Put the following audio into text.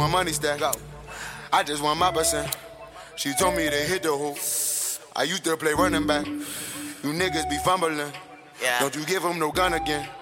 want money stack. Go. I just want my percent. She told me to hit the hoop. I used to play running back. You niggas be fumbling. Yeah. Don't you give them no gun again.